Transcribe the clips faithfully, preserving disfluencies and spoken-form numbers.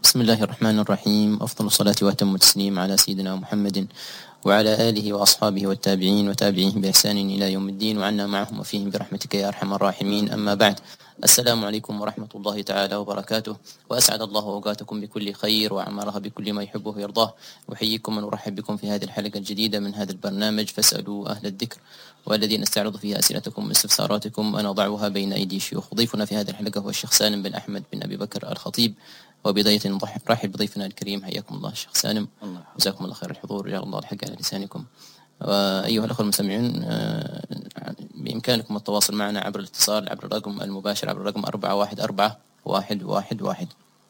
بسم الله الرحمن الرحيم. أفضل الصلاة وأتم التسليم على سيدنا محمد وعلى آله وأصحابه والتابعين وتابعيهم بإحسان إلى يوم الدين، وعنا معهم وفيهم برحمتك يا أرحم الراحمين. أما بعد، السلام عليكم ورحمة الله تعالى وبركاته، وأسعد الله أوقاتكم بكل خير وعمرها بكل ما يحبه ويرضاه. أحييكم ونرحب بكم في هذه الحلقة الجديدة من هذا البرنامج فاسألوا أهل الذكر، والذي نستعرض فيها أسئلتكم واستفساراتكم ونضعها بين أيدي الشيوخ. ضيفنا في هذه الحلقة هو الشيخ سالم بن أحمد بن أبي بكر الخطيب، وبداية نرحب بضيفنا الكريم. حياكم الله الشيخ سالم، جزاكم الله خير الحضور، جعل الله الحق على لسانكم. وأيها الأخوة المستمعون، بإمكانكم التواصل معنا عبر الاتصال عبر الرقم المباشر عبر الرقم أربعة واحد أربعة واحد واحد واحد.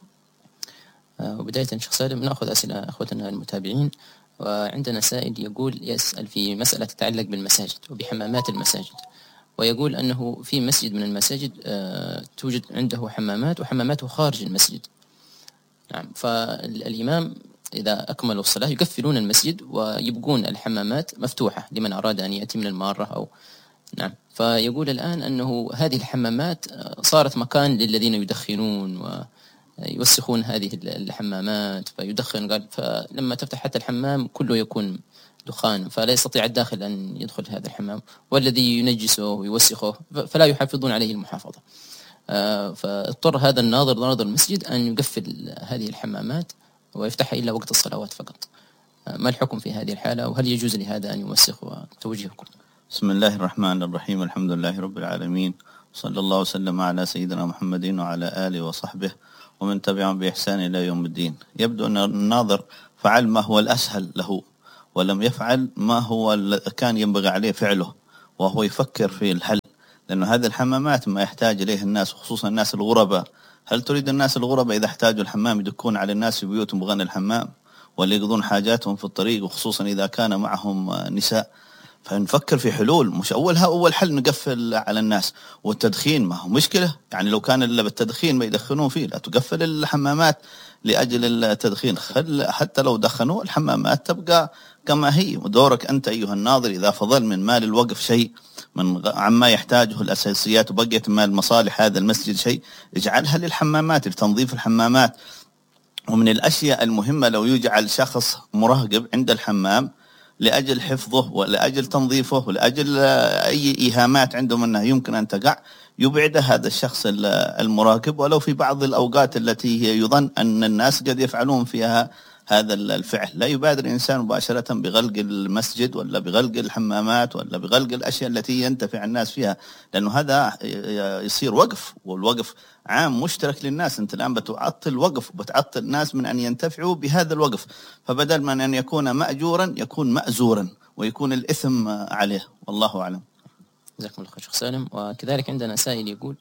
وبداية شيخ سالم نأخذ أسئلة أخوتنا المتابعين، وعندنا سائل يقول يسأل في مسألة تتعلق بالمساجد وبحمامات المساجد، ويقول أنه في مسجد من المساجد توجد عنده حمامات وحماماته خارج المسجد. نعم، فالإمام إذا أكملوا الصلاة يقفلون المسجد ويبقون الحمامات مفتوحة لمن أراد أن يأتي من المارة أو نعم. فيقول الآن أنه هذه الحمامات صارت مكان للذين يدخنون ويوسخون هذه الحمامات فيدخن، قال فلما تفتح حتى الحمام كله يكون دخان، فلا يستطيع الداخل أن يدخل هذا الحمام، والذي ينجسه ويوسخه فلا يحافظون عليه المحافظة. فاضطر هذا الناظر ناظر المسجد أن يقفل هذه الحمامات ويفتحها إلا وقت الصلوات فقط. ما الحكم في هذه الحالة، وهل يجوز لهذا أن يوسخ؟ وتوجيهكم. بسم الله الرحمن الرحيم، الحمد لله رب العالمين، صلى الله وسلم على سيدنا محمد وعلى آله وصحبه ومن تبعهم بإحسان إلى يوم الدين. يبدو أن الناظر فعل ما هو الأسهل له، ولم يفعل ما هو كان ينبغي عليه فعله، وهو يفكر في الحل، لأن هذه الحمامات ما يحتاج إليه الناس، وخصوصا الناس الغرباء. هل تريد الناس الغرباء إذا احتاجوا الحمام يدكون على الناس في بيوتهم بغن الحمام ولا يقضون حاجاتهم في الطريق، وخصوصا إذا كان معهم نساء؟ فنفكر في حلول، مش أولها أول حل نقفل على الناس. والتدخين ما هو مشكلة، يعني لو كان إلا بالتدخين ما يدخنون فيه، لا تقفل الحمامات لأجل التدخين، خل حتى لو دخنوا الحمامات تبقى كما هي. ودورك أنت أيها الناظر إذا فضل من مال الوقف شيء من عما يحتاجه الأساسيات وبقيت مال مصالح هذا المسجد شيء، اجعلها للحمامات، لتنظيف الحمامات. ومن الأشياء المهمة لو يجعل شخص مراقب عند الحمام لأجل حفظه ولأجل تنظيفه ولأجل أي إيهامات عنده منها يمكن أن تقع، يبعد هذا الشخص المراقب، ولو في بعض الأوقات التي هي يظن أن الناس قد يفعلون فيها هذا الفعل. لا يبادر الإنسان مباشرة بغلق المسجد ولا بغلق الحمامات ولا بغلق الأشياء التي ينتفع الناس فيها، لأنه هذا يصير وقف، والوقف عام مشترك للناس. أنت الآن بتعطل وقف وبتعطل الناس من أن ينتفعوا بهذا الوقف، فبدل من أن يكون مأجورا يكون مأزورا ويكون الإثم عليه، والله أعلم. جزاكم الله خير شيخ سالم. وكذلك عندنا سائل يقول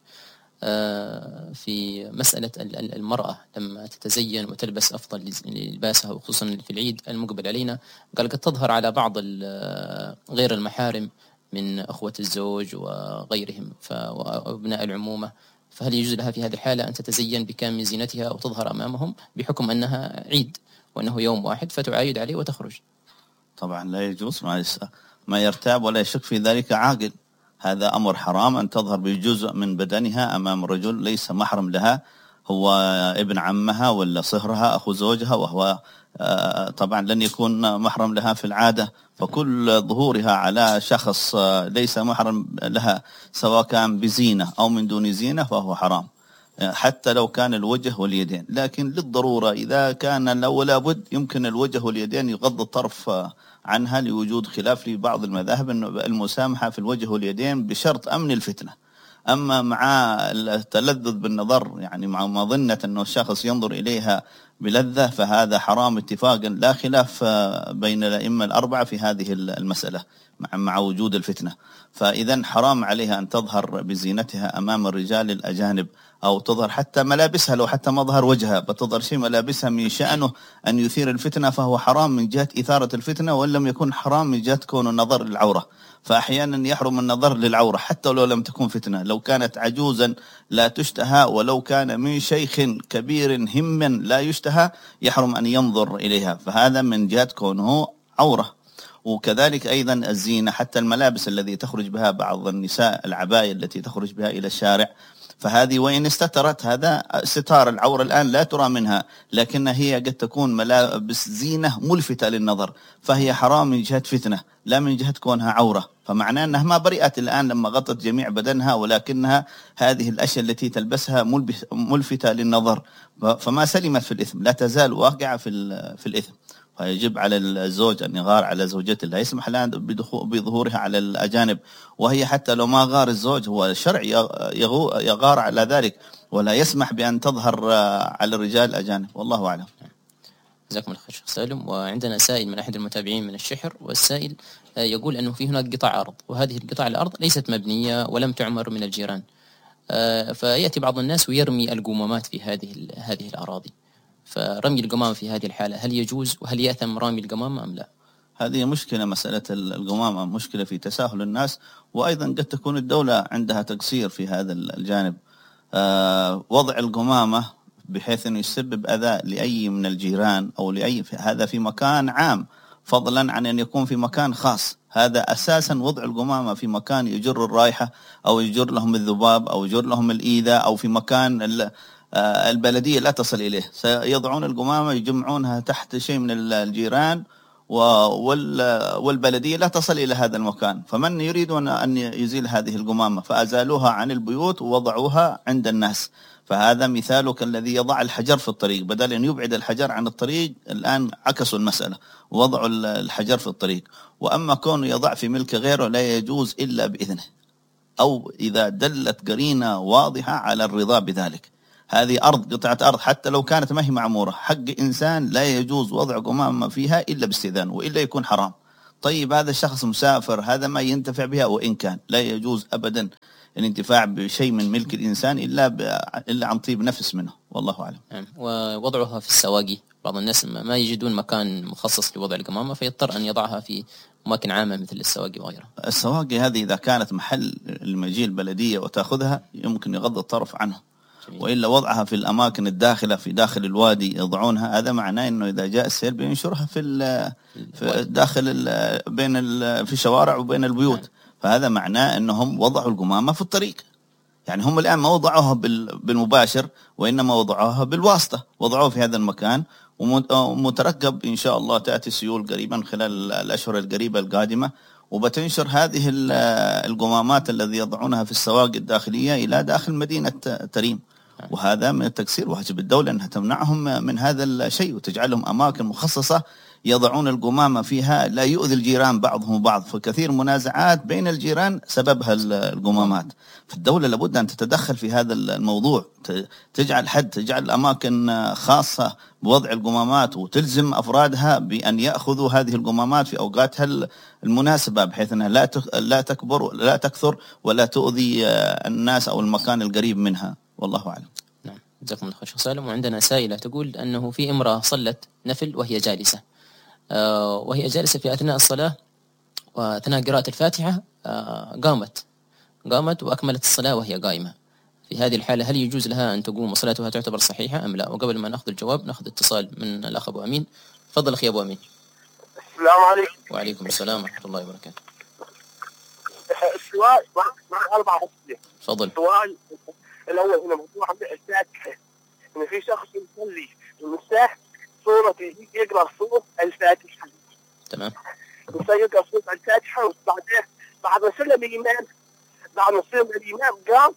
في مسألة المرأة لما تتزين وتلبس أفضل لباسها، وخصوصا في العيد المقبل علينا، قال قد تظهر على بعض غير المحارم من أخوة الزوج وغيرهم وأبناء العمومة، فهل يجوز لها في هذه الحالة أن تتزين بكامل زينتها أو تظهر أمامهم بحكم أنها عيد وأنه يوم واحد فتعايد عليه وتخرج؟ طبعا لا يجوز، ما يرتاب ولا يشك في ذلك عاقل. هذا أمر حرام أن تظهر بجزء من بدنها أمام رجل ليس محرم لها، هو ابن عمها ولا صهرها أخو زوجها، وهو طبعا لن يكون محرم لها في العادة. فكل ظهورها على شخص ليس محرم لها سواء كان بزينة أو من دون زينة فهو حرام، حتى لو كان الوجه واليدين. لكن للضرورة إذا كان لو لا بد يمكن الوجه واليدين يغض الطرف عنها، لوجود خلاف لبعض المذاهب أنه المسامحة في الوجه واليدين بشرط أمن الفتنة. أما مع التلذذ بالنظر، يعني مع مظنة أنه الشخص ينظر إليها بلذة، فهذا حرام اتفاقا، لا خلاف بين الأئمة الأربعة في هذه المسألة مع مع وجود الفتنة. فإذا حرام عليها أن تظهر بزينتها أمام الرجال الأجانب، أو تظهر حتى ملابسها، لو حتى ما ظهر وجهها بتظهر شيء ملابسها من شأنه أن يثير الفتنة، فهو حرام من جهة إثارة الفتنة، وإن لم يكن حرام من جهة كون النظر للعورة. فأحيانا يحرم النظر للعورة حتى لو لم تكن فتنة، لو كانت عجوزا لا تشتهى، ولو كان من شيخ كبير هم لا يشتهى يحرم أن ينظر إليها، فهذا من جهة كونه عورة. وكذلك أيضا الزينة، حتى الملابس التي تخرج بها بعض النساء، العباية التي تخرج بها إلى الشارع، فهذه وإن استترت، هذا ستار العورة الآن لا ترى منها، لكن هي قد تكون ملابس زينة ملفتة للنظر، فهي حرام من جهة فتنة لا من جهة كونها عورة. فمعناه أنها ما برئت الآن لما غطت جميع بدنها، ولكنها هذه الأشياء التي تلبسها ملفتة للنظر، فما سلمت في الإثم، لا تزال واقعة في في الإثم. فيجب على الزوج أن يغار على زوجته، لا يسمح لها بظهورها على الأجانب، وهي حتى لو ما غار الزوج هو الشرع يغار على ذلك، ولا يسمح بأن تظهر على الرجال الأجانب. والله أعلم. جزاكم الله خير شيخ سالم. وعندنا سائل من أحد المتابعين من الشحر، والسائل يقول أنه في هناك قطع أرض، وهذه القطع الأرض ليست مبنية ولم تعمر من الجيران، فيأتي بعض الناس ويرمي القمامات في هذه هذه الأراضي، فرمي القمامة في هذه الحالة هل يجوز، وهل يأثم رامي القمامة أم لا؟ هذه مشكلة، مسألة القمامة مشكلة في تساهل الناس، وأيضا قد تكون الدولة عندها تقصير في هذا الجانب. آه وضع القمامة بحيث أنه يسبب أذى لأي من الجيران أو لأي، هذا في مكان عام فضلا عن أن يكون في مكان خاص. هذا أساسا وضع القمامة في مكان يجر الرائحة أو يجر لهم الذباب أو يجر لهم الإيذاء، أو في مكان البلدية لا تصل إليه، سيضعون القمامة يجمعونها تحت شيء من الجيران، والبلدية لا تصل إلى هذا المكان. فمن يريدون أن يزيل هذه القمامة فأزالوها عن البيوت ووضعوها عند الناس. فهذا مثالك الذي يضع الحجر في الطريق، بدل أن يبعد الحجر عن الطريق الآن عكسوا المسألة ووضعوا الحجر في الطريق. وأما كونه يضع في ملك غيره لا يجوز إلا بإذنه، أو إذا دلت قرينة واضحة على الرضا بذلك. هذه أرض، قطعة أرض حتى لو كانت ما هي معمورة، حق إنسان لا يجوز وضع قمامة فيها إلا باستئذان، وإلا يكون حرام. طيب هذا الشخص مسافر، هذا ما ينتفع بها، وإن كان لا يجوز أبدا الانتفاع بشيء من ملك الإنسان إلا إلا عن طيب نفس منه. والله أعلم. نعم. ووضعها في السواقي، بعض الناس ما يجدون مكان مخصص لوضع القمامة فيضطر أن يضعها في أماكن عامة مثل السواقي وغيرها. السواقي هذه إذا كانت محل المجيء البلدية وتأخذها يمكن يغض الطرف عنه، وإلا وضعها في الأماكن الداخلة في داخل الوادي يضعونها، هذا معناه إنه إذا جاء السيل بينشرها في في داخل بين في الشوارع وبين البيوت. فهذا معناه إنهم وضعوا القمامة في الطريق، يعني هم الآن ما وضعوها بالمباشر وإنما وضعوها بالواسطة، وضعوها في هذا المكان، ومترقب إن شاء الله تأتي سيول قريبا خلال الأشهر القريبة القادمة، وبتنشر هذه القمامات الذي يضعونها في السواقي الداخلية إلى داخل مدينة تريم. وهذا من التقصير، واجب الدولة أنها تمنعهم من هذا الشيء وتجعلهم أماكن مخصصة يضعون القمامة فيها، لا يؤذي الجيران بعضهم بعض، فكثير منازعات بين الجيران سببها القمامات. فالدولة لابد أن تتدخل في هذا الموضوع، تجعل حد، تجعل أماكن خاصة بوضع القمامات، وتلزم أفرادها بأن يأخذوا هذه القمامات في أوقاتها المناسبة، بحيث أنها لا لا تكبر ولا تكثر ولا تؤذي الناس أو المكان القريب منها. والله أعلم. نعم، جزاكم الله خير شيخ سالم. وعندنا سائلة تقول أنه في امرأة صلت نفل وهي جالسة، آه وهي جالسة في أثناء الصلاة وأثناء قراءة الفاتحة آه قامت قامت وأكملت الصلاة وهي قائمة. في هذه الحالة هل يجوز لها أن تقوم وصلاتها تعتبر صحيحة أم لا؟ وقبل ما نأخذ الجواب نأخذ اتصال من الأخ أبو أمين. تفضل أخي أبو أمين. السلام عليكم. وعليكم السلام ورحمة الله وبركاته. السؤال مع أربعة أسئلة. تفضل. السؤال الأول هنا موضوع الفاتحة، إن في شخص يصلي المساح صورة يقرأ صورة الفاتحة. تمام. يقرأ صورة الفاتحة، وبعدين بعد ما سلم الإمام بعد ما سلم الإمام قام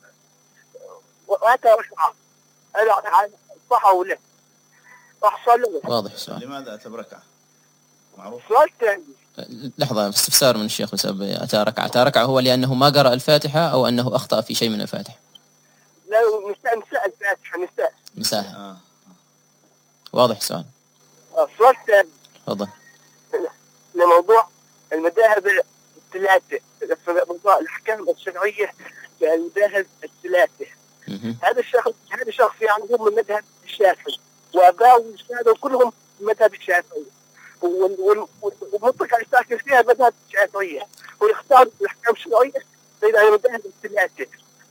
وأتى ركعة. أنا صح أو لا؟ راح صلوا. واضح السؤال. لماذا أتى ركعة؟ معروف. سؤال ثاني. لحظة، استفسار من الشيخ بسبب أتى ركعة. أتى ركعة هو لأنه ما قرأ الفاتحة أو أنه أخطأ في شيء من الفاتحة؟ لا، نساء نساء الفاتحة نساء. نساء. آه. واضح السؤال. السؤال الثاني. تفضل. لموضوع المذاهب الثلاثة، موضوع الأحكام الشرعية في المذاهب الثلاثة. هذا الشخص هذا الشخص يعني هو من مذهب الشافعي، وأباه وأجداده كلهم من مذهب الشافعي، والمنطقة اللي ساكن فيها مذهب الشافعية، ويختار الأحكام الشرعية بين المذاهب الثلاثة.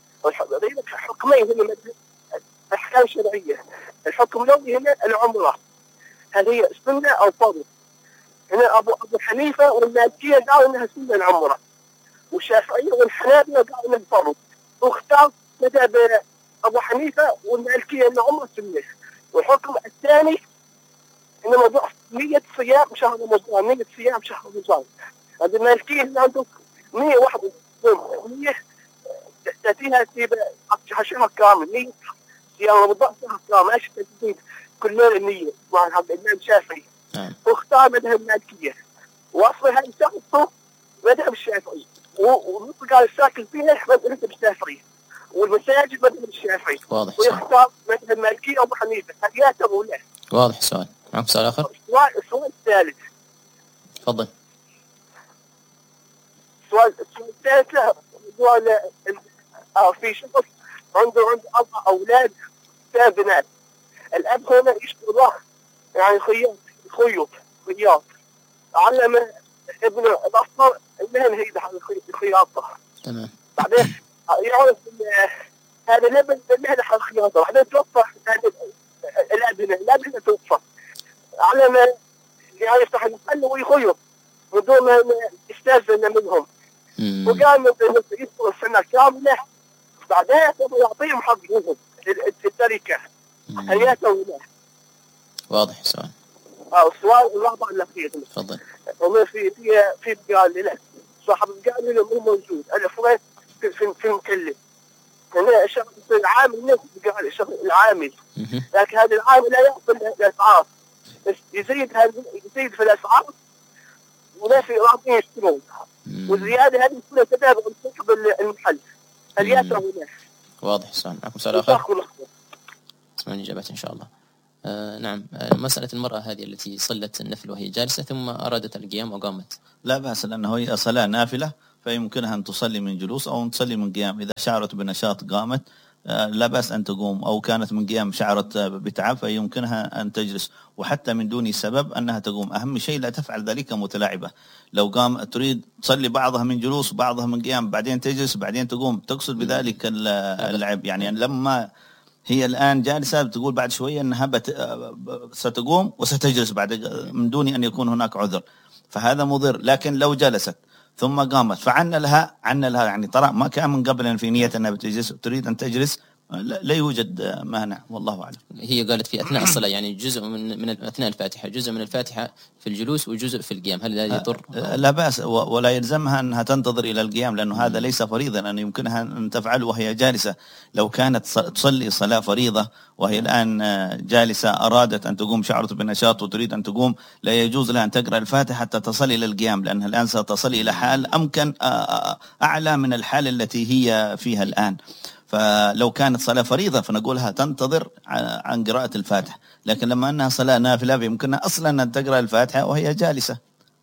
حكمين هنا مذهب الأحكام الشرعية. الحكم الأول هنا العمرة، هل هي سنة أو فرض؟ هنا أبو أبو حنيفة والمالكية قالوا إنها سنة العمرة، والشافعية والحنابلة قالوا إنها فرض، واختار مذهب أبو حنيفة والمالكية أنهم سنة. والحكم الثاني إن موضوع نية صيام شهر رمضان، نية صيام شهر رمضان. هذا المالكية اللي عندهم نية واحدة، نية تأتيها في شهر كامل، نية صيام رمضان شهر كامل، ايش تزيد كل ليلة النية مع الإمام الشافعي. واختار مذهب المالكية، وأصلا هذه شخصه مذهب الشافعي، ونص قال الساكن فيها مذهب الشافعي، والمساجد مذهب الشافعي. واضح. ويختار مذهب المالكية أبو حنيفة، هل يعتبر له؟ واضح السؤال. معك سؤال آخر؟ السؤال الثالث. تفضل. السؤال السؤال الثالث له سؤال آه في شخص عنده عنده أربع أولاد ثلاث بنات. الأب هنا يشتغل الله يعني خياط خيوط خياط علم ابنه الأصغر المهنة هي الخياطة. تمام. بعدين يعرف هذا الابن المهنة حق الخياطة، بعدين توفى هذا الابن الابن توفى علم يعني يفتح المحل ويخيط بدون ما يستأذن منهم، وقام يصبر السنة كاملة، بعدين يعطيهم حقهم التركة. حياته ولا واضح السؤال. اه السؤال الرابع الأخير. تفضل. وما في في في قال لي لا صاحب قال لي مو موجود، أنا فوين في في في مكلم هنا الشخص العامل نفسه قال الشخص العامل، لكن هذا العامل لا يعطي الأسعار، يزيد هذا يزيد في الأسعار ولا في راضين يشترون، والزيادة هذه كلها تتابع مستقبل المحل. هل يسوي له؟ واضح السؤال. معكم سؤال آخر؟ اسمعني إجابات إن شاء الله. آه نعم. آه مسألة المرأة هذه التي صلت النفل وهي جالسة ثم أرادت القيام وقامت، لا بأس، لأنه هي صلاة نافلة فيمكنها أن تصلي من جلوس أو أن تصلي من قيام. إذا شعرت بنشاط قامت آه لا بأس أن تقوم، أو كانت من قيام شعرت بتعب فيمكنها أن تجلس، وحتى من دون سبب أنها تقوم. أهم شيء لا تفعل ذلك متلاعبة. لو قام تريد تصلي بعضها من جلوس وبعضها من قيام بعدين تجلس بعدين تقوم، تقصد بذلك اللعب يعني. لما هي الآن جالسة بتقول بعد شوية أنها بت... ستقوم وستجلس بعد من دون أن يكون هناك عذر، فهذا مضر. لكن لو جلست ثم قامت فعنا لها عنا لها يعني ترى ما كان من قبل أن في نية أنها بتجلس تريد أن تجلس، لا يوجد مانع والله أعلم. هي قالت في أثناء الصلاة يعني جزء من من أثناء الفاتحة، جزء من الفاتحة في الجلوس وجزء في القيام، هل هذا يضر؟ لا بأس، ولا يلزمها أنها تنتظر إلى القيام، لأنه هذا ليس فريضا أن يمكنها أن تفعل وهي جالسة. لو كانت تصلي صلاة فريضة وهي الآن جالسة أرادت أن تقوم، شعرت بنشاط وتريد أن تقوم، لا يجوز لها أن تقرأ الفاتحة حتى تصل إلى القيام، لأنها الآن ستصل إلى حال أمكن أعلى من الحال التي هي فيها الآن. فلو كانت صلاة فريضة فنقولها تنتظر عن قراءة الفاتحة، لكن لما أنها صلاة نافلة بيمكنها أصلا أن تقرأ الفاتحة وهي جالسة،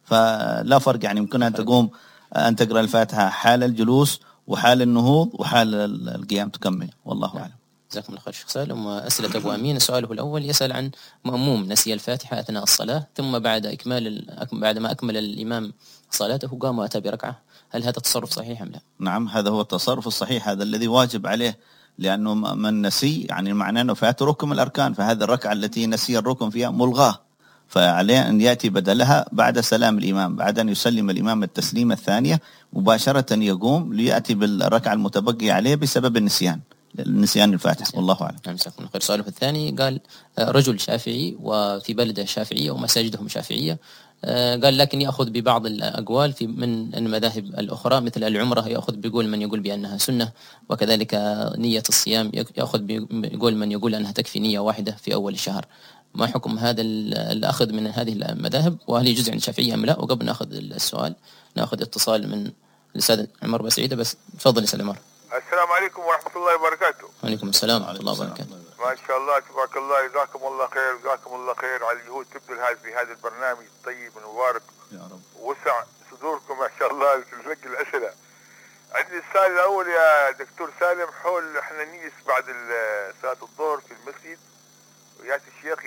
فلا فرق يعني. يمكنها أن تقوم أن تقرأ الفاتحة حال الجلوس وحال النهوض وحال القيام تكمل والله أعلم. جزاكم الله خير شيخ سالم. وأسئلة أبو أمين سؤاله الأول يسأل عن مأموم نسي الفاتحة أثناء الصلاة ثم بعد إكمال بعد ما أكمل الإمام صلاته قام وأتى بركعة، هل هذا تصرف صحيح أم لا؟ نعم هذا هو التصرف الصحيح، هذا الذي واجب عليه، لأنه من نسي يعني معناه أنه فات ركن من الأركان، فهذه الركعة التي نسي الركن فيها ملغاة، فعليه أن يأتي بدلها بعد سلام الإمام، بعد أن يسلم الإمام التسليمة الثانية مباشرة يقوم ليأتي بالركعة المتبقية عليه بسبب النسيان النسيان الفاتحة والله أعلم. نعم جزاكم الله خير. سؤاله الثاني قال رجل شافعي وفي بلده شافعية ومساجدهم شافعية، قال لكن يأخذ ببعض الأقوال في من المذاهب الأخرى مثل العمرة يأخذ بيقول من يقول بأنها سنة، وكذلك نية الصيام يأخذ بيقول من يقول أنها تكفي نية واحدة في أول الشهر. ما حكم هذا الأخذ من هذه المذاهب وهل يجوز عند الشافعية أم لا؟ وقبل نأخذ السؤال نأخذ اتصال من الأستاذ عمر بسعيدة، بس تفضل يا عمر. السلام عليكم ورحمة الله وبركاته. وعليكم السلام ورحمة الله وبركاته. ما شاء الله تبارك الله، جزاكم الله خير، جزاكم الله خير على الجهود تبذل هذا في هذا البرنامج الطيب المبارك يا رب، وسع صدوركم ما شاء الله تلقي الأسئلة. عندي السؤال الأول يا دكتور سالم، حول احنا نجلس بعد صلاة الظهر في المسجد ويأتي الشيخ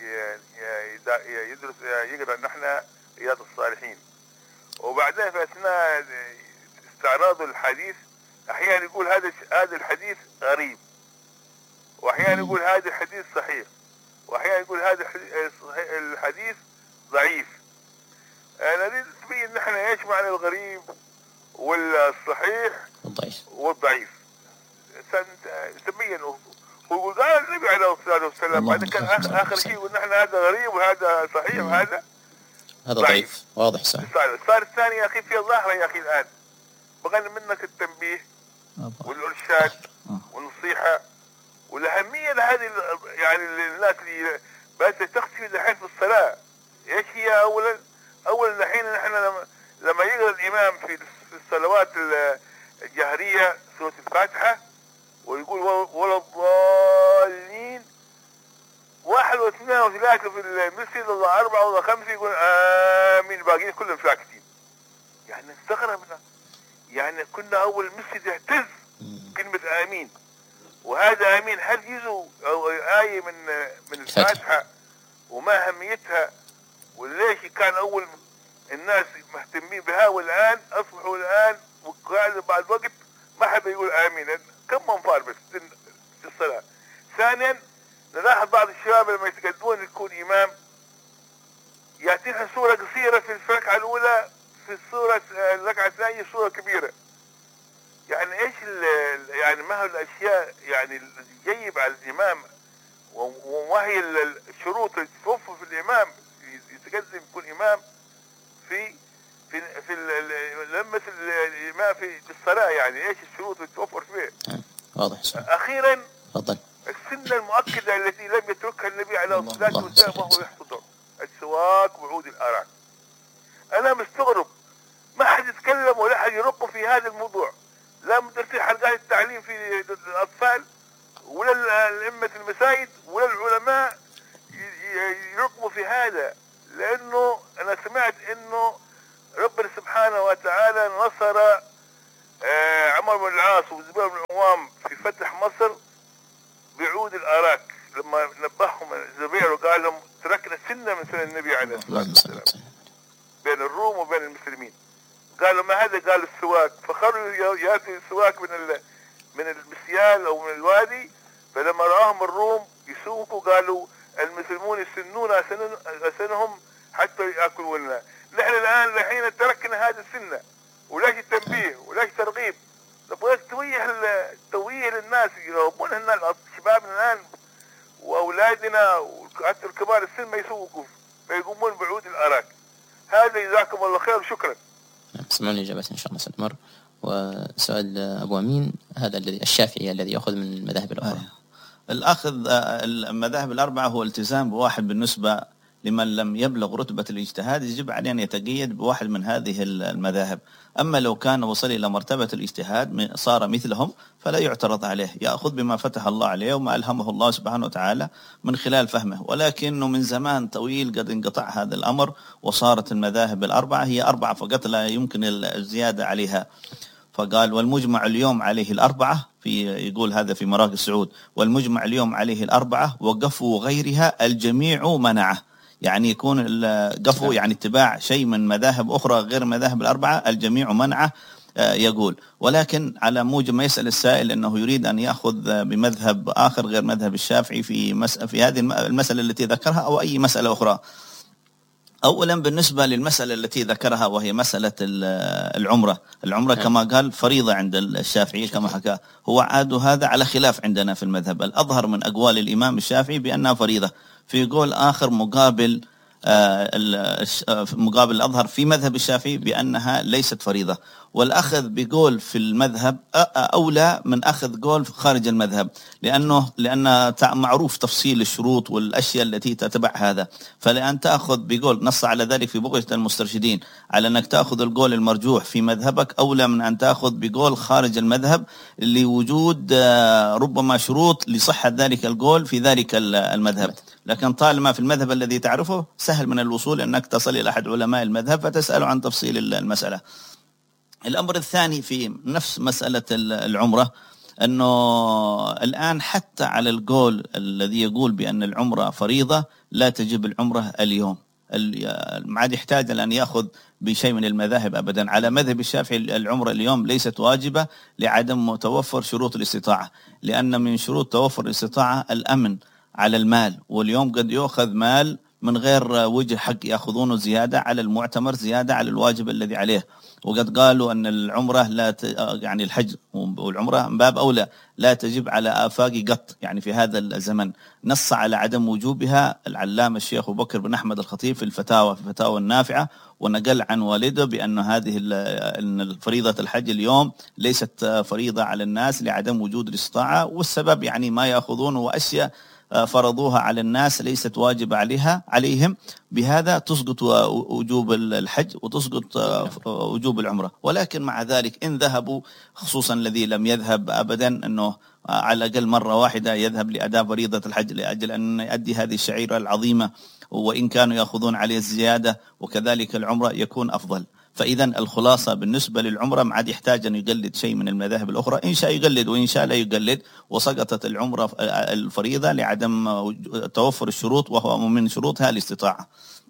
يدرس يقرأ نحن رياض الصالحين، وبعدين في أثناء استعراض الحديث أحيانا يقول هذا هذا الحديث غريب، وأحيانا يقول هذا الحديث صحيح، وأحيانا يقول هذا الحديث ضعيف. أنا نريد تبين نحن إيش معنى الغريب والصحيح والضعيف والضعيف. إنسان سميا، ويقول قال النبي عليه الصلاة والسلام. هذا كان آخر, آخر شيء، ونحن هذا غريب وهذا صحيح وهذا هذا ضعيف واضح. صح. السؤال الثاني يا أخي في الظاهرة يا أخي الآن بغني منك التنبيه والإرشاد والنصيحة والأهمية لهذه يعني الناس اللي بس تختفي الحين في الصلاة. إيش هي؟ أولا أولا الحين نحن لما لما يقرأ الإمام في الصلوات الجهرية سورة الفاتحة ويقول ولا الضالين واحد واثنين وثلاثة في المسجد ولا أربعة ولا خمسة يقول آمين، باقيين كلهم ساكتين. يعني استغربنا، يعني كنا أول مسجد يهتز كلمة آمين، وهذا آمين هل جزء أو آية من من الفاتحة وما أهميتها وليش كان أول الناس مهتمين بها والآن أصبحوا الآن وقاعد بعد وقت ما حد يقول آمين؟ كم منفار بس في الصلاة. ثانيا نلاحظ بعض الشباب لما يتقدمون يكون إمام يعطيها سورة قصيرة في الركعة الأولى، في السورة الركعة الثانية سورة كبيرة. يعني إيش يعني ما هو الأشياء يعني اللي يجب على الإمام وما هي الشروط اللي توفر في الإمام يتقدم يكون إمام في في في لمس الإمام في الصلاة؟ يعني إيش الشروط اللي توفر فيه؟ واضح. أخيرا تفضل. السنة المؤكدة التي لم يتركها النبي عليه الصلاة والسلام وهو يحفظه السواك وعود الآرات. أنا مستغرب ما حد يتكلم ولا حد يرق في هذا الموضوع، لا مدرسين حلقات التعليم في الأطفال ولا الأئمة المساجد ولا العلماء يرقموا في هذا. لأنه أنا سمعت إنه ربنا سبحانه وتعالى نصر آه عمر بن العاص وزبير بن العوام في فتح مصر بعود الأراك، لما نبههم زبير وقال لهم تركنا سنة من سنة النبي عليه الصلاة والسلام بين الروم وبين المسلمين. قالوا ما هذا؟ قال السواك، فخرجوا يأتوا السواك من من المسيال أو من الوادي، فلما رآهم الروم يسوقوا قالوا المسلمون يسنون أسنهم حتى يأكلوا لنا. نحن الآن الحين تركنا هذه السنة، ولاش التنبيه ولاش ترغيب، نبغاك تويه تويه للناس يربون الناس شبابنا الآن وأولادنا وحتى الكبار السن ما يسوقوا فيقومون بعود الأراك. هذا جزاكم الله خير وشكرا. اسمعوني إجابة إن شاء الله سنمر. وسؤال أبو أمين، هذا الذي الشافعي الذي يأخذ من المذاهب الأخرى. الأخذ المذاهب الأربعة هو التزام بواحد بالنسبة لمن لم يبلغ رتبة الاجتهاد، يجب عليه أن يتقيد بواحد من هذه المذاهب. أما لو كان وصل إلى مرتبة الاجتهاد صار مثلهم فلا يعترض عليه، يأخذ بما فتح الله عليه وما ألهمه الله سبحانه وتعالى من خلال فهمه. ولكنه من زمان طويل قد انقطع هذا الأمر وصارت المذاهب الأربعة هي أربعة فقط لا يمكن الزيادة عليها. فقال والمجمع اليوم عليه الأربعة، في يقول هذا في مراقي السعود، والمجمع اليوم عليه الأربعة وقفوا غيرها الجميع منعه. يعني يكون القفو يعني اتباع شيء من مذاهب أخرى غير مذاهب الأربعة الجميع منعه يقول. ولكن على موجب ما يسأل السائل أنه يريد أن يأخذ بمذهب آخر غير مذهب الشافعي في مسألة في هذه المسألة التي ذكرها أو أي مسألة أخرى. أولا بالنسبة للمسألة التي ذكرها وهي مسألة العمرة، العمرة كما قال فريضة عند الشافعي كما حكى، هو عاد هذا على خلاف عندنا في المذهب. الأظهر من أقوال الإمام الشافعي بأنها فريضة، في قول آخر مقابل مقابل الأظهر في مذهب الشافعي بأنها ليست فريضة. والأخذ بقول في المذهب أولى من أخذ قول خارج المذهب، لأنه لأن معروف تفصيل الشروط والأشياء التي تتبع هذا. فلأن تأخذ بقول نص على ذلك في بغية المسترشدين على أنك تأخذ القول المرجوح في مذهبك أولى من أن تأخذ بقول خارج المذهب لوجود ربما شروط لصحة ذلك القول في ذلك المذهب. لكن طالما في المذهب الذي تعرفه سهل من الوصول أنك تصل إلى أحد علماء المذهب فتسأله عن تفصيل المسألة. الأمر الثاني في نفس مسألة العمرة أنه الآن حتى على القول الذي يقول بأن العمرة فريضة لا تجب العمرة اليوم، ما عاد يحتاج أن يأخذ بشيء من المذاهب أبدا. على مذهب الشافعي العمرة اليوم ليست واجبة لعدم متوفر شروط الاستطاعة، لأن من شروط توفر الاستطاعة الأمن على المال، واليوم قد يأخذ مال من غير وجه حق، يأخذونه زيادة على المعتمر، زيادة على الواجب الذي عليه. وقد قالوا أن العمرة لا ت... يعني الحج والعمرة من باب أولى لا تجب على آفاق قط، يعني في هذا الزمن. نص على عدم وجوبها العلامة الشيخ أبو بكر بن أحمد الخطيب في الفتاوى في الفتاوى النافعة، ونقل عن والده بأن هذه أن فريضة الحج اليوم ليست فريضة على الناس لعدم وجود الاستطاعة، والسبب يعني ما يأخذون وأشياء فرضوها على الناس ليست واجبة عليها عليهم، بهذا تسقط وجوب الحج وتسقط وجوب العمرة. ولكن مع ذلك إن ذهبوا، خصوصا الذي لم يذهب أبدا، أنه على الأقل مرة واحدة يذهب لأداء فريضة الحج لأجل أن يؤدي هذه الشعيرة العظيمة، وإن كانوا يأخذون عليه الزيادة، وكذلك العمرة يكون أفضل. فإذا الخلاصة بالنسبة للعمرة ما عاد يحتاج أن يقلد شيء من المذاهب الأخرى، إن شاء يقلد وإن شاء لا يقلد، وسقطت العمرة الفريضة لعدم توفر الشروط، وهو من شروطها الاستطاعة.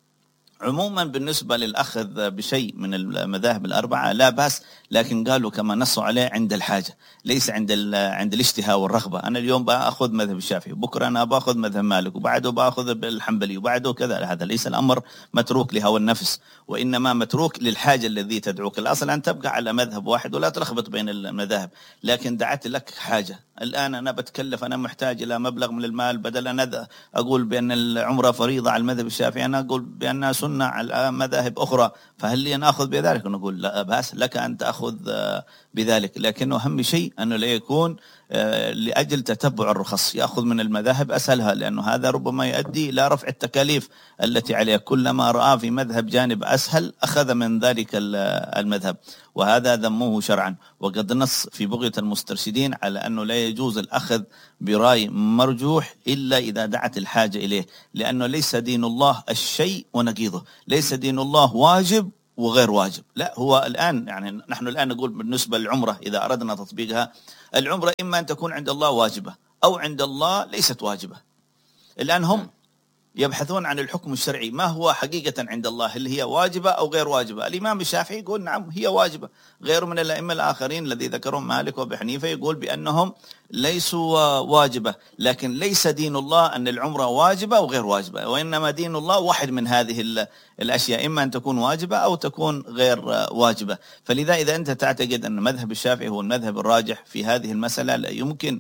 عموما بالنسبة للأخذ بشيء من المذاهب الأربعة لا بأس، لكن قالوا كما نصوا عليه عند الحاجة، ليس عند عند الاشتهاء والرغبة. أنا اليوم بأخذ مذهب الشافعي، بكرة أنا بأخذ مذهب مالك، وبعده بأخذ بالحنبلي، وبعده كذا. هذا ليس الأمر متروك لهوى النفس، وإنما متروك للحاجة الذي تدعوك. الأصل أن تبقى على مذهب واحد ولا تلخبط بين المذاهب. لكن دعت لك حاجة، الآن أنا بتكلف، أنا محتاج إلى مبلغ من المال، بدل أن أقول بأن العمرة فريضة على المذهب الشافعي أنا أقول بأنها سنة على مذاهب أخرى، فهل لي أن أخذ بذلك؟ نقول لا بأس لك أن تأخذ بذلك، لكنه أهم شيء أنه لا يكون لأجل تتبع الرخص، يأخذ من المذاهب أسهلها، لأنه هذا ربما يؤدي إلى رفع التكاليف التي عليه. كلما رأى في مذهب جانب أسهل أخذ من ذلك المذهب، وهذا ذموه شرعا. وقد نص في بغية المسترشدين على أنه لا يجوز الأخذ برأي مرجوح إلا إذا دعت الحاجة إليه، لأنه ليس دين الله الشيء ونقيضه، ليس دين الله واجب وغير واجب، لا. هو الآن يعني نحن الآن نقول بالنسبة للعمرة إذا أردنا تطبيقها، العمرة إما أن تكون عند الله واجبة أو عند الله ليست واجبة. الآن هم يبحثون عن الحكم الشرعي، ما هو حقيقة عند الله، هل هي واجبة أو غير واجبة؟ الإمام الشافعي يقول نعم هي واجبة، غير من الأئمة الآخرين الذي ذكرهم مالك وأبي حنيفة يقول بأنهم ليسوا واجبة. لكن ليس دين الله أن العمرة واجبة وغير واجبة، وإنما دين الله واحد من هذه الأشياء، إما أن تكون واجبة أو تكون غير واجبة. فلذا إذا أنت تعتقد أن مذهب الشافعي هو المذهب الراجح في هذه المسألة، لا يمكن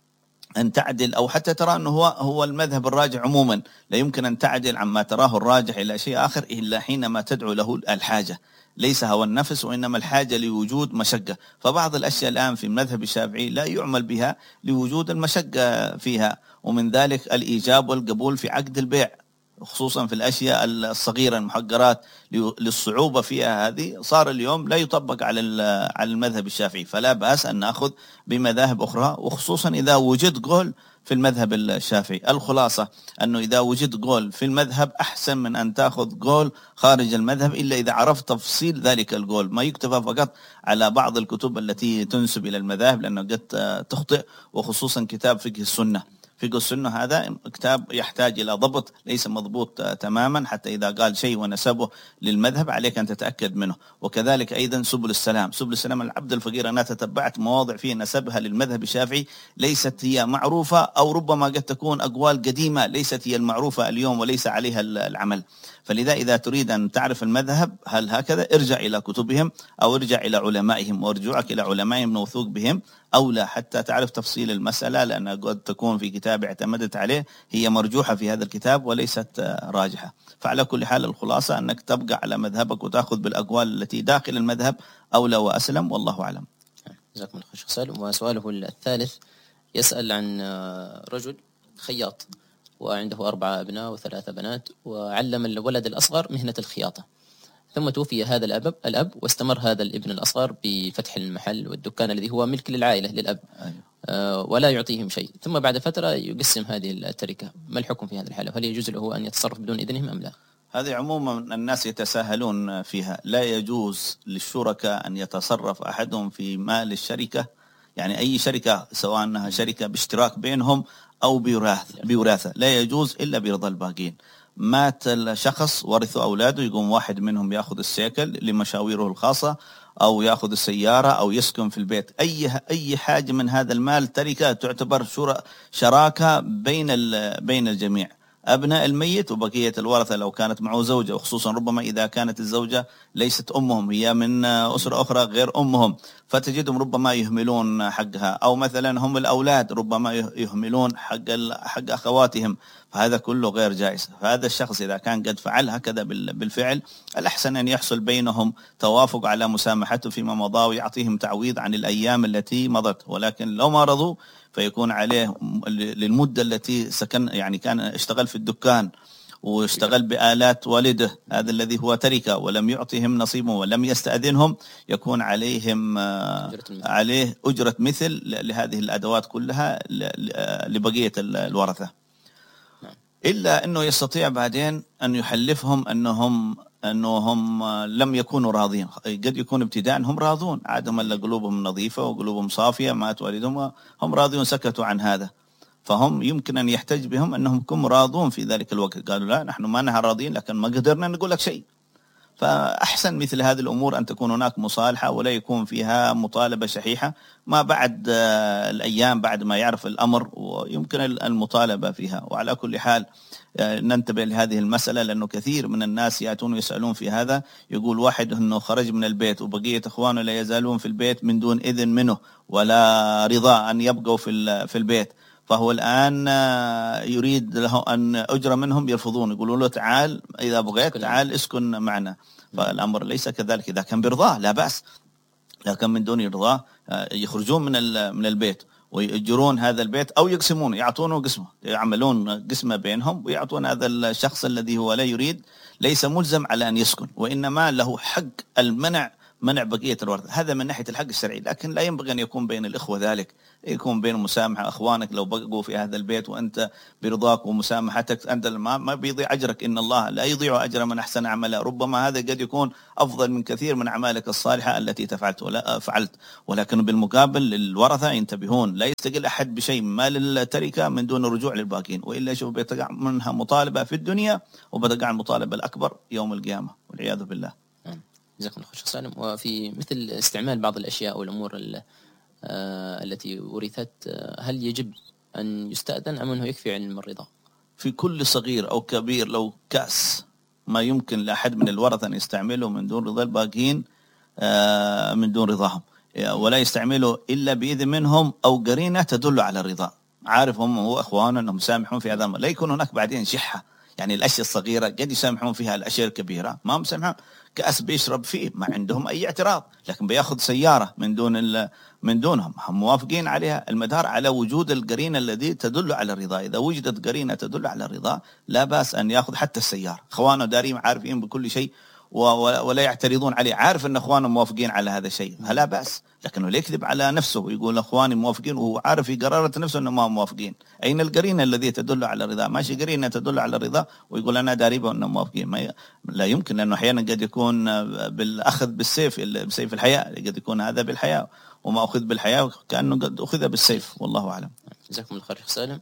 أن تعدل، أو حتى ترى أنه هو هو المذهب الراجح عموما، لا يمكن أن تعدل عما تراه الراجح إلى شيء آخر إلا حينما تدعو له الحاجة، ليس هوى النفس وإنما الحاجة لوجود مشقة. فبعض الأشياء الآن في المذهب الشافعي لا يعمل بها لوجود المشقة فيها، ومن ذلك الإيجاب والقبول في عقد البيع، خصوصا في الأشياء الصغيرة المحقرات للصعوبة فيها، هذه صار اليوم لا يطبق على على المذهب الشافعي. فلا بأس أن نأخذ بمذاهب أخرى، وخصوصا إذا وجد قول في المذهب الشافعي. الخلاصة أنه إذا وجد قول في المذهب أحسن من أن تأخذ قول خارج المذهب، إلا إذا عرفت تفصيل ذلك القول. ما يكتفى فقط على بعض الكتب التي تنسب إلى المذاهب، لأنه قد تخطئ، وخصوصا كتاب فقه السنة. فقه السنة هذا كتاب يحتاج إلى ضبط، ليس مضبوط تماما، حتى إذا قال شيء ونسبه للمذهب عليك أن تتأكد منه. وكذلك أيضا سبل السلام، سبل السلام العبد الفقير، أنا تتبعت مواضع فيه نسبها للمذهب الشافعي ليست هي معروفة، أو ربما قد تكون أقوال قديمة ليست هي المعروفة اليوم وليس عليها العمل. فلذا إذا تريد أن تعرف المذهب هل هكذا، ارجع إلى كتبهم أو ارجع إلى علمائهم، وارجعك إلى علمائهم موثوق بهم أو لا، حتى تعرف تفصيل المسألة، لأن قد تكون في كتاب اعتمدت عليه هي مرجوحة في هذا الكتاب وليست راجحة. فعلى كل حال الخلاصة أنك تبقى على مذهبك وتأخذ بالأقوال التي داخل المذهب أولى وأسلم، والله أعلم. جزاكم الله خير سؤال. وسؤاله الثالث يسأل عن رجل خياط وعنده أربعة أبناء وثلاثة بنات، وعلم الولد الأصغر مهنة الخياطة، ثم توفي هذا الأب الأب واستمر هذا الابن الأصغر بفتح المحل والدكان الذي هو ملك للعائلة للأب، أيوه. ولا يعطيهم شيء، ثم بعد فترة يقسم هذه التركة. ما الحكم في هذه الحالة؟ هل يجوز له أن يتصرف بدون إذنهم أم لا؟ هذه عموما الناس يتساهلون فيها، لا يجوز للشركاء أن يتصرف أحدهم في مال الشركة، يعني أي شركة سواء أنها شركة باشتراك بينهم أو بوراثة، لا يجوز إلا برضا الباقين. مات الشخص ورثوا أولاده، يقوم واحد منهم يأخذ السيكل لمشاويره الخاصة، أو يأخذ السيارة، أو يسكن في البيت. أي أي حاجة من هذا المال تركة تعتبر شراكة بين بين الجميع. أبناء الميت وبقية الورثة لو كانت معه زوجة، وخصوصا ربما إذا كانت الزوجة ليست أمهم، هي من أسرة أخرى غير أمهم، فتجدهم ربما يهملون حقها، أو مثلا هم الأولاد ربما يهملون حق حق أخواتهم، فهذا كله غير جائز. فهذا الشخص إذا كان قد فعل هكذا بالفعل، الأحسن أن يحصل بينهم توافق على مسامحته فيما مضى، ويعطيهم تعويض عن الأيام التي مضت. ولكن لو ما رضوا فيكون عليه للمدة التي سكن، يعني كان اشتغل في الدكان واشتغل بآلات والده، هذا الذي هو تركه، ولم يعطيهم نصيبهم ولم يستأذنهم، يكون عليهم عليه أجرة مثل لهذه الأدوات كلها لبقية الورثة، إلا أنه يستطيع بعدين أن يحلفهم أنهم أنهم لم يكونوا راضين. قد يكون ابتداء هم راضون، عادهم ألا قلوبهم نظيفة وقلوبهم صافية، مات والدهم هم راضون، سكتوا عن هذا، فهم يمكن أن يحتج بهم أنهم كم راضون في ذلك الوقت، قالوا لا نحن ما نحن راضين لكن ما قدرنا نقول لك شيء. فأحسن مثل هذه الأمور أن تكون هناك مصالحة، ولا يكون فيها مطالبة شحيحة، ما بعد الأيام بعد ما يعرف الأمر ويمكن المطالبة فيها. وعلى كل حال ننتبه لهذه المسألة، لأنه كثير من الناس يأتون ويسألون في هذا، يقول واحد أنه خرج من البيت وبقية إخوانه لا يزالون في البيت من دون إذن منه ولا رضا أن يبقوا في في البيت، فهو الآن يريد له أن أجر منهم، يرفضون، يقولون له تعال إذا بغيت تعال اسكن معنا. فالأمر ليس كذلك، إذا كان برضاه لا بأس، لكن من دون رضاه يخرجون من من البيت ويأجرون هذا البيت، أو يقسمون، يعطونه قسمه، يعملون قسمة بينهم ويعطون هذا الشخص الذي هو لا يريد، ليس ملزم على أن يسكن، وإنما له حق المنع، منع بقية الورثة. هذا من ناحية الحق الشرعي، لكن لا ينبغي أن يكون بين الإخوة ذلك، يكون بين مسامحة. أخوانك لو بقوا في هذا البيت وأنت برضاك ومسامحتك، أنت ما ما بيضيع أجرك، إن الله لا يضيع أجر من أحسن عملا. ربما هذا قد يكون أفضل من كثير من أعمالك الصالحة التي تفعلت ولا فعلت. ولكن بالمقابل الورثة ينتبهون، لا يستقل أحد بشيء من مال التركة من دون الرجوع للباقين، وإلا شوف بيتقع منها مطالبة في الدنيا وبتقع المطالبة الأكبر يوم القيامة والعياذ بالله. جزاكم الله خير سالم. وفي مثل استعمال بعض الأشياء والأمور التي ورثت، هل يجب أن يستأذن أم أنه يكفي علم الرضا؟ في كل صغير أو كبير، لو كأس ما يمكن لأحد من الورثة أن يستعمله من دون رضا الباقين، من دون رضاهم، ولا يستعمله إلا بإذن منهم أو قرينة تدل على الرضا، عارفهم هو أخوانه أنهم سامحون في هذا، لا يكون هناك بعدين شحة. يعني الأشياء الصغيرة قد يسامحون فيها، الأشياء الكبيرة ما مسامحون. كأس بيشرب فيه ما عندهم أي اعتراض، لكن بياخذ سيارة من دون من دونهم، هم موافقين عليها. المدار على وجود القرينة الذي تدل على الرضا، إذا وجدت قرينة تدل على الرضا لا بأس أن يأخذ حتى السيارة. إخوانه دارين عارفين بكل شيء ولا يعترضون عليه، عارف أن إخوانه موافقين على هذا الشيء، لا بأس. لكنه لا يكذب على نفسه ويقول إخواني موافقين وهو عارف في قرارة نفسه أنه ما موافقين. أين القرينة الذي تدل على الرضا؟ ماشي قرينة تدل على الرضا ويقول أنا داريبه أنه موافقين، ما ي... لا يمكن، لأنه أحيانا قد يكون بالأخذ بالسيف، بسيف الحياة، قد يكون هذا بالحياة، وما أخذ بالحياة كأنه قد أخذ بالسيف، والله أعلم. جزاكم الله خير شيخ سالم.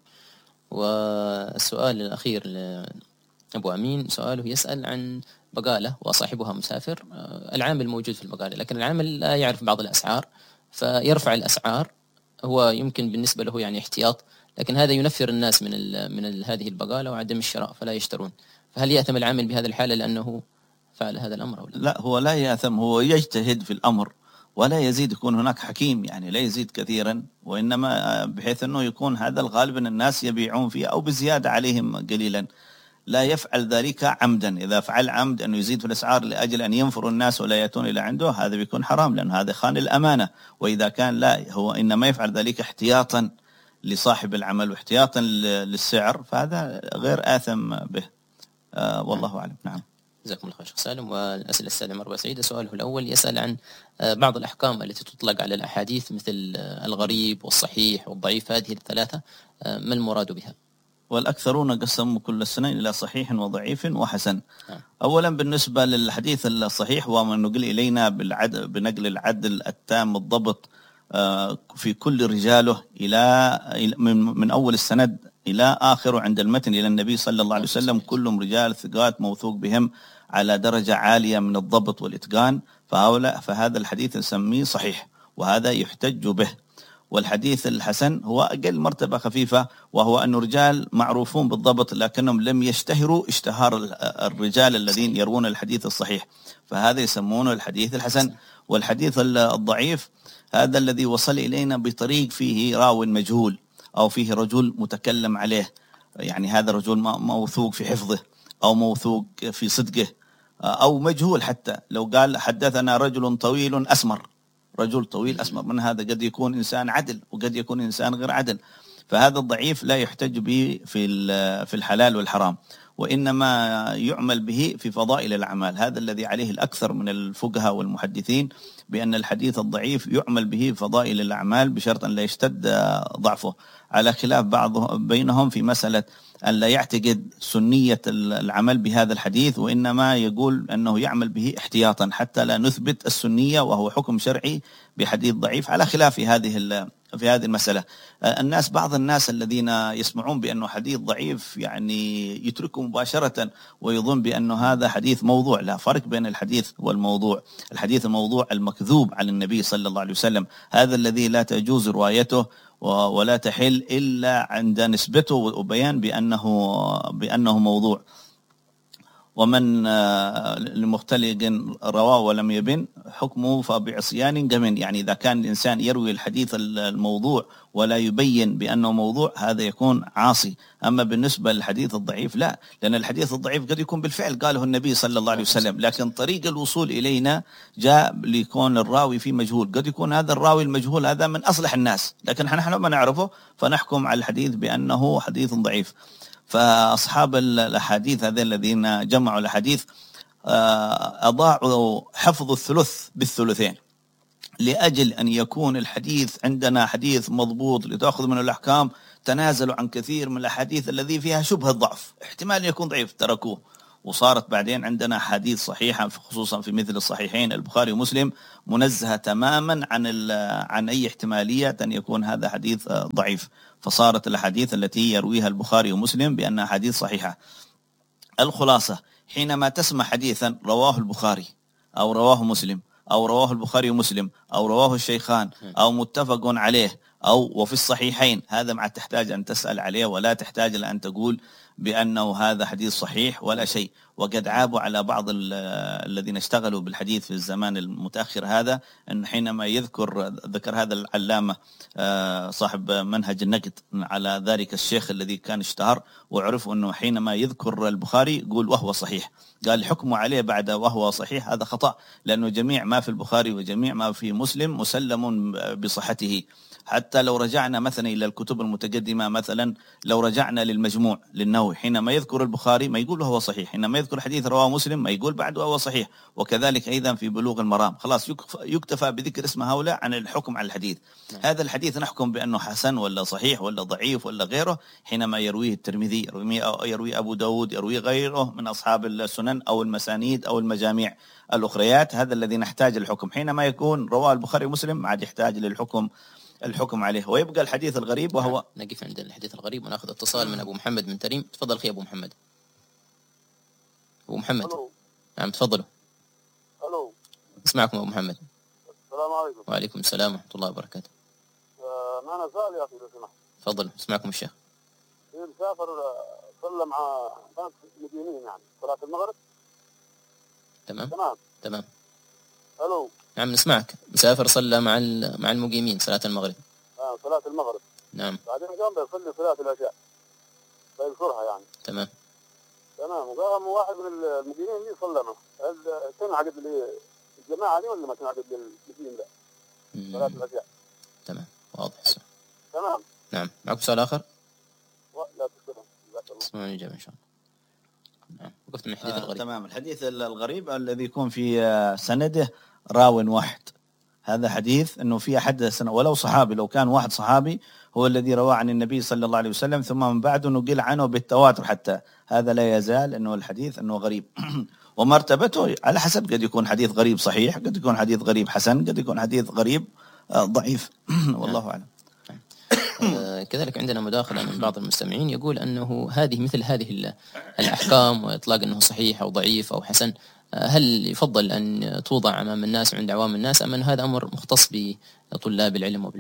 والسؤال الأخير أبو أمين، سؤاله يسأل عن بقالة وصاحبها مسافر، العامل موجود في البقالة لكن العامل لا يعرف بعض الأسعار فيرفع الأسعار، هو يمكن بالنسبة له يعني احتياط، لكن هذا ينفر الناس من ال من ال هذه البقالة وعدم الشراء فلا يشترون. فهل يأثم العامل بهذه الحالة لأنه فعل هذا الأمر أو لا؟ لا، هو لا يأثم، هو يجتهد في الأمر ولا يزيد، يكون هناك حكيم يعني لا يزيد كثيرا، وإنما بحيث أنه يكون هذا الغالب أن الناس يبيعون فيه أو بزيادة عليهم قليلا، لا يفعل ذلك عمدا. إذا فعل عمد أنه يزيد في الأسعار لأجل أن ينفر الناس ولا يأتون إلى عنده، هذا بيكون حرام، لأن هذا خان الأمانة. وإذا كان لا، هو إنما يفعل ذلك احتياطا لصاحب العمل واحتياطا للسعر، فهذا غير آثم به، آه والله أعلم. نعم. جزاكم الله خير شيخ سالم. والأسئلة السادة مربع سعيدة، سؤاله الأول يسأل عن بعض الأحكام التي تطلق على الأحاديث مثل الغريب والصحيح والضعيف، هذه الثلاثة ما المراد بها؟ والأكثرون قسموا كل السنين إلى صحيح وضعيف وحسن. أولا بالنسبة للحديث الصحيح وما نقل إلينا بالعدل بنقل العدل التام الضبط في كل رجاله إلى من أول السند إلى آخره عند المتن إلى النبي صلى الله عليه وسلم، كلهم رجال ثقات موثوق بهم على درجة عالية من الضبط والإتقان، فهؤلاء فهذا الحديث نسميه صحيح، وهذا يحتج به. والحديث الحسن هو أقل مرتبة خفيفة، وهو أن رجال معروفون بالضبط لكنهم لم يشتهروا اشتهار الرجال الذين يروون الحديث الصحيح، فهذا يسمونه الحديث الحسن. والحديث الضعيف هذا الذي وصل إلينا بطريق فيه راو مجهول أو فيه رجل متكلم عليه، يعني هذا الرجل موثوق في حفظه أو موثوق في صدقه أو مجهول. حتى لو قال حدثنا رجل طويل أسمر، رجل طويل أسمر، من هذا قد يكون إنسان عدل وقد يكون إنسان غير عدل، فهذا الضعيف لا يحتج به في في الحلال والحرام، وإنما يعمل به في فضائل الأعمال. هذا الذي عليه الأكثر من الفقهاء والمحدثين، بأن الحديث الضعيف يعمل به في فضائل الأعمال بشرط أن لا يشتد ضعفه، على خلاف بعض بينهم في مسألة أن لا يعتقد سنية العمل بهذا الحديث، وإنما يقول أنه يعمل به احتياطا حتى لا نثبت السنية، وهو حكم شرعي بحديث ضعيف، على خلاف في هذه في هذه المسألة. الناس بعض الناس الذين يسمعون بأنه حديث ضعيف يعني يتركه مباشرة ويظن بأنه هذا حديث موضوع. لا فرق بين الحديث والموضوع. الحديث الموضوع المكذوب على النبي صلى الله عليه وسلم، هذا الذي لا تجوز روايته ولا تحل إلا عند نسبته وبيان بأنه بأنه موضوع. ومن لمختلق رواه ولم يبن حكمه فبعصيان قمن، يعني إذا كان الإنسان يروي الحديث الموضوع ولا يبين بأنه موضوع هذا يكون عاصي. أما بالنسبة للحديث الضعيف لا، لأن الحديث الضعيف قد يكون بالفعل قاله النبي صلى الله عليه وسلم، لكن طريق الوصول إلينا جاء ليكون الراوي فيه مجهول، قد يكون هذا الراوي المجهول هذا من أصلح الناس، لكن نحن ما نعرفه فنحكم على الحديث بأنه حديث ضعيف. فأصحاب الأحاديث هذين الذين جمعوا الأحاديث أضاعوا حفظ الثلث بالثلثين لأجل أن يكون الحديث عندنا حديث مضبوط لتأخذ منه الأحكام، تنازلوا عن كثير من الأحاديث الذي فيها شبهة ضعف احتمال يكون ضعيف تركوه، وصارت بعدين عندنا حديث صحيحة خصوصا في مثل الصحيحين البخاري ومسلم منزهة تماما عن عن أي احتمالية أن يكون هذا حديث ضعيف، فصارت الحديث التي يرويها البخاري ومسلم بأنها حديث صحيحة. الخلاصة حينما تسمع حديثا رواه البخاري أو رواه مسلم أو رواه البخاري ومسلم أو رواه الشيخان أو متفق عليه أو وفي الصحيحين، هذا ما تحتاج أن تسأل عليه ولا تحتاج لأن تقول بأنه هذا حديث صحيح ولا شيء. وقد عابوا على بعض الذين اشتغلوا بالحديث في الزمان المتأخر هذا، أن حينما يذكر ذكر هذا العلامة صاحب منهج النقد على ذلك الشيخ الذي كان اشتهر، وعرفوا أنه حينما يذكر البخاري يقول وهو صحيح، قال حكمه عليه بعد وهو صحيح، هذا خطأ، لأنه جميع ما في البخاري وجميع ما في مسلم مسلم بصحته. حتى لو رجعنا مثلا إلى الكتب المتقدمة، مثلا لو رجعنا للمجموع للنووي حينما يذكر البخاري ما يقول هو صحيح، حينما يذكر حديث رواه مسلم ما يقول بعده هو صحيح، وكذلك أيضا في بلوغ المرام. خلاص يكتفى بذكر اسم هؤلاء عن الحكم على الحديث. نعم. هذا الحديث نحكم بأنه حسن ولا صحيح ولا ضعيف ولا غيره حينما يرويه الترمذي، يروي أبو داود، يروي غيره من أصحاب السنن أو المسانيد أو المجاميع الأخريات، هذا الذي نحتاج الحكم. حينما يكون رواه البخاري ومسلم عاد يحتاج للحكم الحكم عليه. ويبقى الحديث الغريب وهو نقف عند الحديث الغريب ونأخذ اتصال من أبو محمد من تريم. تفضل أخي أبو محمد. أبو محمد. ألو. نعم تفضلوا. ألو. اسمعكم أبو محمد. السلام عليكم. وعليكم السلام ورحمة الله وبركاته. آه معنا سؤال يا أخي لو سمحت. تفضل اسمعكم الشيخ. مسافر صلى مع ناس مدينين يعني صلاة المغرب. تمام. تمام. تمام. ألو. نعم نسمعك. مسافر صلى مع مع المقيمين صلاة المغرب. آه صلاة المغرب. نعم. بعدين قام بيصلي صلاة العشاء بيذكرها يعني. تمام. تمام. وقام واحد من المقيمين دي صلى معه. هل تنعقد للجماعة دي ولا ما تنعقد للمقيمين ده؟ صلاة العشاء. تمام واضح. تمام. نعم. معكم سؤال آخر؟ لا تشكرا. اسمعوني إجابة إن شاء الله. نعم. وقفت من الحديث آه الغريب. تمام. الحديث الغريب الذي يكون في سنده راو واحد، هذا حديث أنه في أحد سنة ولو صحابي، لو كان واحد صحابي هو الذي رواه عن النبي صلى الله عليه وسلم ثم من بعده نقل عنه بالتواتر حتى، هذا لا يزال أنه الحديث أنه غريب. ومرتبته على حسب، قد يكون حديث غريب صحيح، قد يكون حديث غريب حسن، قد يكون حديث غريب ضعيف. والله أعلم. كذلك عندنا مداخلة من بعض المستمعين يقول أنه هذه مثل هذه الأحكام وإطلاق أنه صحيح أو ضعيف أو حسن، هل يفضل أن توضع أمام الناس عند عوام الناس أم أن هذا أمر مختص بطلاب العلم وبالعلماء؟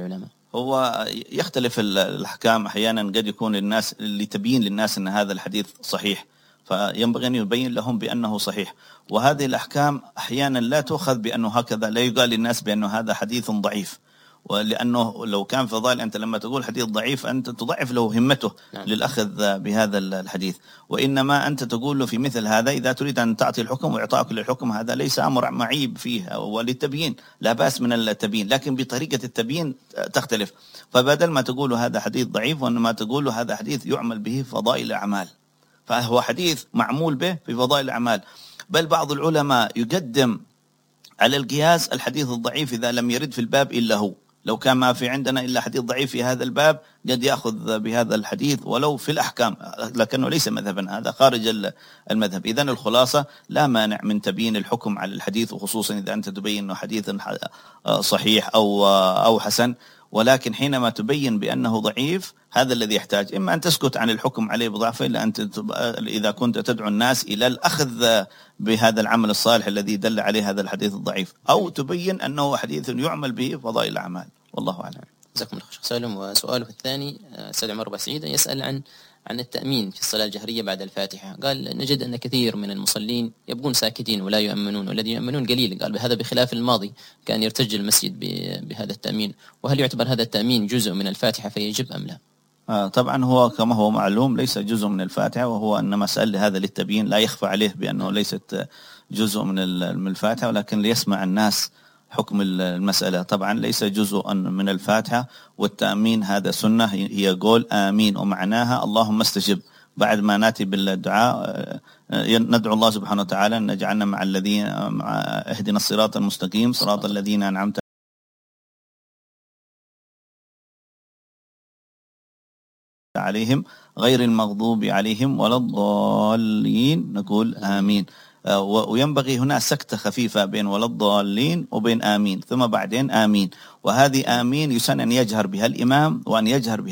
هو يختلف الأحكام أحيانا، قد يكون الناس اللي تبين للناس أن هذا الحديث صحيح فينبغي أن يبين لهم بأنه صحيح، وهذه الأحكام أحيانا لا تؤخذ بأنه هكذا، لا يقال للناس بأنه هذا حديث ضعيف، ولأنه لو كان فضائل أنت لما تقول حديث ضعيف أنت تضعف له همته نعم. للأخذ بهذا الحديث، وإنما أنت تقول له في مثل هذا إذا تريد أن تعطي الحكم وإعطاءك للحكم هذا ليس أمر معيب فيه وللتبيين، لا بأس من التبيين، لكن بطريقة التبيين تختلف. فبدل ما تقول هذا حديث ضعيف وإنما تقول هذا حديث يعمل به فضائل الأعمال، فهو حديث معمول به في فضائل الأعمال. بل بعض العلماء يقدم على القياس الحديث الضعيف إذا لم يرد في الباب إلا هو، لو كان ما في عندنا إلا حديث ضعيف في هذا الباب قد يأخذ بهذا الحديث ولو في الأحكام، لكنه ليس مذهبا، هذا خارج المذهب. إذن الخلاصة لا مانع من تبيين الحكم على الحديث، وخصوصا إذا أنت تبين أنه حديث صحيح أو أو حسن، ولكن حينما تبين بأنه ضعيف هذا الذي يحتاج إما أن تسكت عن الحكم عليه بضعفه، إلا أنت إذا كنت تدعو الناس إلى الأخذ بهذا العمل الصالح الذي دل عليه هذا الحديث الضعيف، أو تبين أنه حديث يعمل به فضائل الأعمال. والله أعلم. جزاكم الله خير شيخ سالم. وسؤاله الثاني سيد عمر بسعيد يسأل عن عن التأمين في الصلاة الجهرية بعد الفاتحة. قال نجد أن كثير من المصلين يبقون ساكتين ولا يؤمنون، والذي يؤمنون قليل. قال بهذا بخلاف الماضي كان يرتج المسجد بهذا التأمين، وهل يعتبر هذا التأمين جزء من الفاتحة فيجب أم لا؟ آه طبعا هو كما هو معلوم ليس جزء من الفاتحة، وهو أن مسألة هذا للتبيين لا يخفى عليه بأنه ليست جزء من الفاتحة، ولكن ليسمع الناس حكم المسألة. طبعا ليس جزءا من الفاتحة، والتأمين هذا سنة هي قول آمين ومعناها اللهم استجب. بعد ما ناتي بالدعاء ندعو الله سبحانه وتعالى أن نجعلنا مع الذين مع اهدنا الصراط المستقيم صراط الذين أنعمت عليهم غير المغضوب عليهم ولا الضالين، نقول آمين. وينبغي هنا سكتة خفيفة بين ولا الضالين وبين آمين، ثم بعدين آمين، وهذه آمين يسن أن يجهر بها الإمام وأن يجهر بها